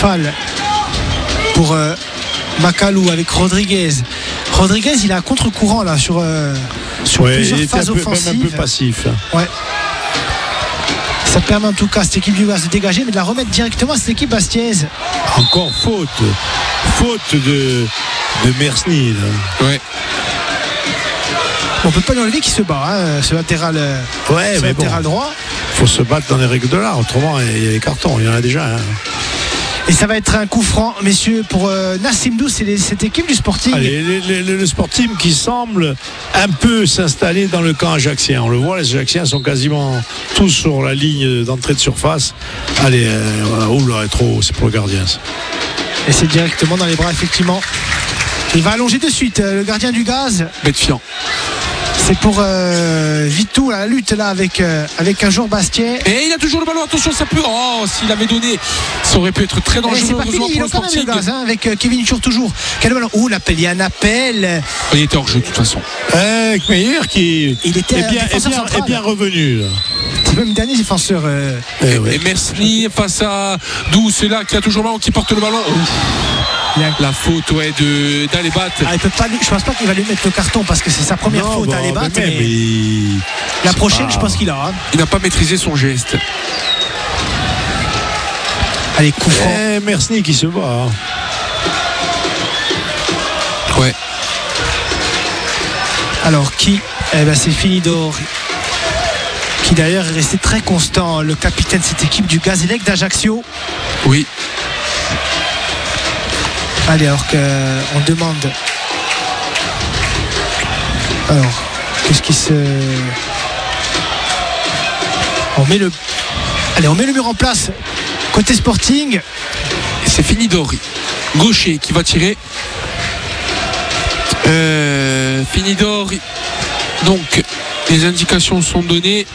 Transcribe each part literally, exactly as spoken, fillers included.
Fall pour euh, Macalou avec Rodriguez. Rodriguez, il est à contre-courant là sur, euh, sur ouais, plusieurs il était phases un peu, offensives. même un peu passif. Ouais. Ça permet en tout cas à cette équipe du Gaz de dégager, mais de la remettre directement à cette équipe bastiaise. Encore faute. Faute de, de Mersny. Là. Ouais. On peut pas lui enlever qui se bat, hein, ce latéral, ouais, ce mais latéral bon, droit. Il faut se battre dans les règles de l'art, autrement il y a les cartons, il y en a déjà. Hein. Et ça va être un coup franc, messieurs, pour euh, Nassim Douce et cette équipe du Sporting. Allez, les, les, les, le Sporting qui semble un peu s'installer dans le camp ajaxien. On le voit, les Ajaxiens sont quasiment tous sur la ligne d'entrée de surface. Allez, euh, oula, trop, c'est pour le gardien. Ça. Et c'est directement dans les bras, effectivement. Il va allonger de suite euh, le gardien du Gaz. Bedfian. C'est pour euh, Vitou, la lutte là avec, euh, avec un joueur Bastien. Et il a toujours le ballon, attention, ça peut. Oh, s'il avait donné, ça aurait pu être très dangereux. C'est pas fini, il a quand même le Gaz hein, avec euh, Kevin Chour toujours. Quel ballon. Oh, l'appel, il y a un appel. Il était hors jeu de toute façon. Avec Meyer qui il était est, bien, est, bien, est bien revenu. Là. C'est même le dernier défenseur. Euh... Et, ouais. et Mersny face à Douce, là, qui a toujours le ballon, qui porte le ballon. Ouf. La faute ouais, de d'Alebat. Ah, il peut pas, je pense pas qu'il va lui mettre le carton parce que c'est sa première non, faute bon, Alebat. Mais mais il... La prochaine, pas... je pense qu'il a. Hein. Il n'a pas maîtrisé son geste. Allez, coup franc. Eh, Mersny qui se bat. Hein. Ouais. Alors qui eh ben, c'est Finidor. Qui d'ailleurs est resté très constant, le capitaine de cette équipe du Gazélec d'Ajaccio. Oui. Allez, alors qu'on demande. Alors, qu'est-ce qui se. On met le. Allez, on met le mur en place. Côté Sporting. C'est Finidor, gaucher, qui va tirer. Euh, Finidor. Donc, les indications sont données.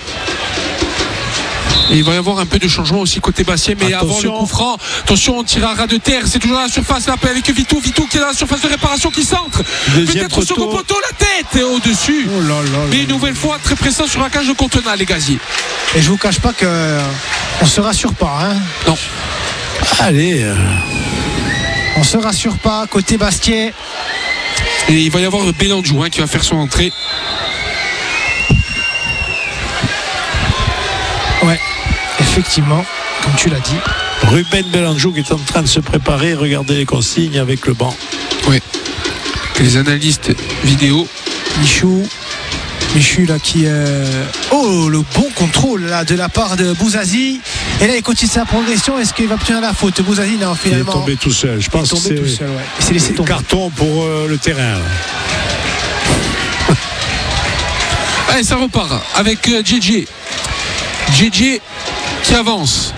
Et il va y avoir un peu de changement aussi côté Bastien, mais attention. Avant le coup franc, attention, on tire à ras de terre, c'est toujours à la surface là avec Vitou, Vitou qui est dans la surface de réparation qui centre. Peut-être au second poteau, la tête au-dessus. Oh là là mais là une nouvelle fois, très pressant sur la cage de contenant, les gaziers. Et je vous cache pas que on se rassure pas. Hein. Non. Allez. Euh... On se rassure pas, côté Bastien. Et il va y avoir Bélandjou hein, qui va faire son entrée. Ouais. Effectivement, comme tu l'as dit. Ruben Bélandjou qui est en train de se préparer, regardez les consignes avec le banc. Oui. Les analystes vidéo. Michou. Michou là qui. Euh... Oh, le bon contrôle là de la part de Bouzazi. Et là il continue sa progression. Est-ce qu'il va obtenir la faute? Bouzazi, non, finalement. Il est tombé tout seul. Je pense il est tombé que c'est tout seul, ouais. Il s'est laissé tomber. Carton pour euh, le terrain. Allez, ça repart avec euh, J J. J J qui avance.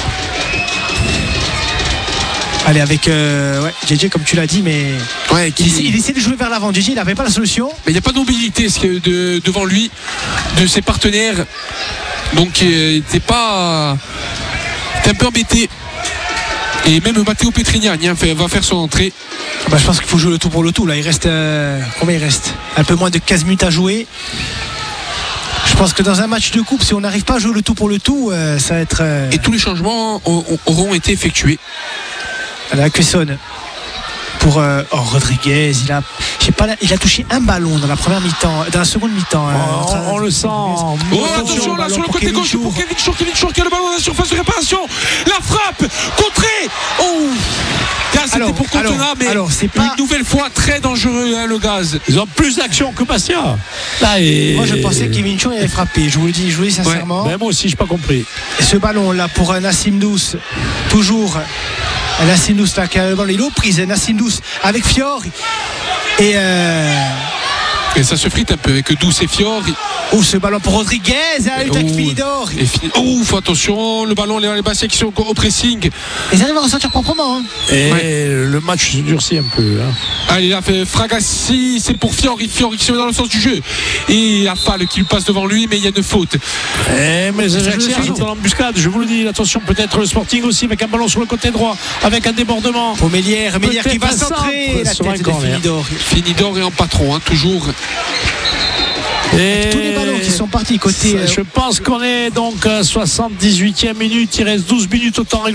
Allez, avec euh, ouais, J J comme tu l'as dit, mais ouais, qui... il, il essaie de jouer vers l'avant. J J, il n'avait pas la solution. Mais il n'y a pas de mobilité de, devant lui, de ses partenaires. Donc il n'était pas. Il était un peu embêté. Et même Matteo Petrignani va faire son entrée. Bah, je pense qu'il faut jouer le tout pour le tout. Là, il reste. Euh, combien il reste? Un peu moins de quinze minutes à jouer. Je pense que dans un match de coupe, si on n'arrive pas à jouer le tout pour le tout, euh, ça va être. Euh... Et tous les changements auront été effectués. Allez, Acuesson pour euh, oh, Rodriguez. Il a, je sais pas, il a touché un ballon dans la première mi-temps, dans la seconde mi-temps. Oh, euh, on, on le sent. Oh, attention là sur le côté gauche pour Kevin Chour. Kevin Chour qui a le ballon dans la surface de réparation. La frappe contrée. Oh. Là, c'était alors, pour Contena, mais alors, c'est pas... une nouvelle fois très dangereux hein, le Gaz. Ils ont plus d'action que Bastia. Là, et... Moi je pensais que Kevin Chour allait frapper. Je vous le dis, je vous le dis sincèrement. Ouais, ben moi aussi, je n'ai pas compris. Et ce ballon là pour Nassim Douce, toujours. Nassim Douce là qui a le ballon, il est aux prises. Nassim Douce avec Fior. Et euh... Et ça se frite un peu avec Douce et Fior. Oh, ce ballon pour Rodriguez, avec oh, Finidor. Ouf, attention, le ballon, les, les Bastiens qui sont au pressing. Ils arrivent à ressortir proprement. Hein. Et ouais. Le match se durcit un peu. Hein. Allez, là, fait Fragassi, c'est pour Fiori. Fiori qui se met dans le sens du jeu. Et Afal qui lui passe devant lui, mais il y a une faute. Et mais les Ajaxiens sont en embuscade, je vous le dis. Attention, peut-être le Sporting aussi avec un ballon sur le côté droit, avec un débordement. Pour Mélière, Mélière qui va centrer. La tête de Finidor. Finidor est en patron, hein, toujours. Et tous les ballons qui sont partis côté. Je pense qu'on est donc à soixante-dix-huitième minute. Il reste douze minutes au temps réglementaire.